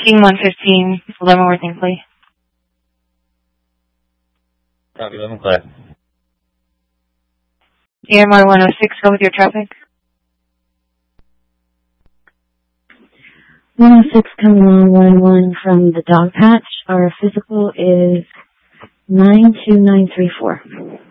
Booking 115, Leavenworth Inclay. Copy, Leavenworth Clay. EMR 106, go with your traffic. 106 coming on 1-1 from the dog patch. Our physical is 92934.